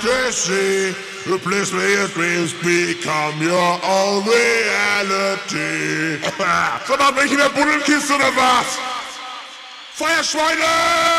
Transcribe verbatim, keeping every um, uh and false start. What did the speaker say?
fantasy. Replace where your dreams become your own reality. Sag mal, bin ich in der Buddelkiste oder was? Feuerschweine!